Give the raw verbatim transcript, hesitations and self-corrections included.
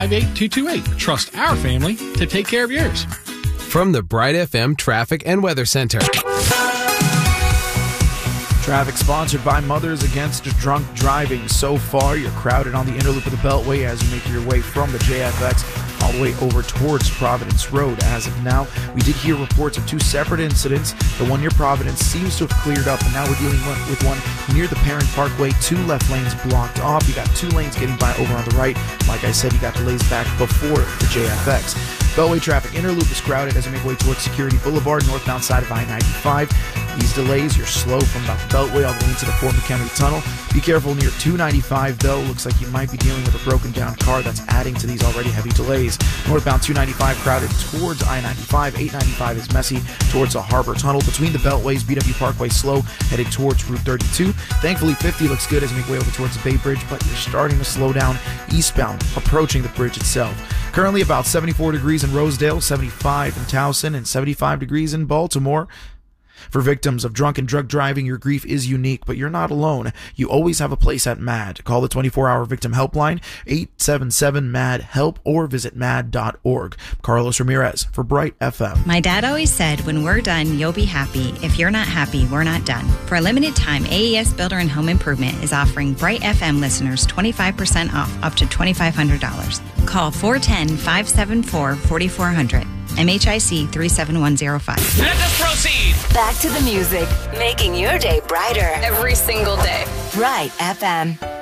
eight two two eight. Trust our family to take care of yours. From the Bright F M Traffic and Weather Center. Traffic sponsored by Mothers Against Drunk Driving. So far, you're crowded on the inner loop of the Beltway as you make your way from the J F X all the way over towards Providence Road. As of now, we did hear reports of two separate incidents. The one near Providence seems to have cleared up, and now we're dealing with one near the Parent Parkway. Two left lanes blocked off. You got two lanes getting by over on the right. Like I said, you got delays back before the J F X. Beltway traffic inner loop is crowded as you make way towards Security Boulevard, northbound side of I ninety-five. These delays, you're slow from about the Beltway all the way into the Fort McHenry Tunnel. Be careful near two ninety-five, though. Looks like you might be dealing with a broken down car that's adding to these already heavy delays. Northbound two ninety-five crowded towards I ninety-five. eight ninety-five is messy towards the Harbor Tunnel. Between the Beltways, B W Parkway slow, headed towards Route thirty-two. Thankfully, fifty looks good as you make way over towards the Bay Bridge, but you're starting to slow down eastbound, approaching the bridge itself. Currently about seventy-four degrees in Rosedale, seventy-five in Towson, and seventy-five degrees in Baltimore. For victims of drunk and drug driving, your grief is unique, but you're not alone. You always have a place at MAD. Call the twenty-four hour victim helpline, eight seven seven M A D HELP, or visit mad dot org. Carlos Ramirez for Bright F M. My dad always said, when we're done, you'll be happy. If you're not happy, we're not done. For a limited time, A E S Builder and Home Improvement is offering Bright F M listeners twenty-five percent off up to twenty-five hundred dollars. Call four one zero, five seven four, four four zero zero. M H I C three seven one zero five. Let us proceed. Back to the music, making your day brighter every single day. Bright F M.